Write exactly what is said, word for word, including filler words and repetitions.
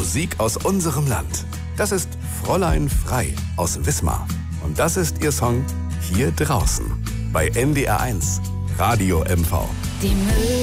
Musik aus unserem Land. Das ist Fräulein Frei aus Wismar. Und das ist ihr Song Hier draußen bei N D R eins Radio M V. Die Müll